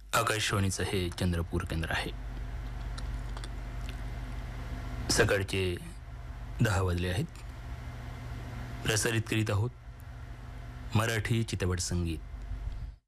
आकाशवाणीचं हे चंद्रपूर केंद्र आहे. सकाळचे 10 वाजले आहेत. प्रसारित करीत आहोत मराठी चित्रपट संगीत.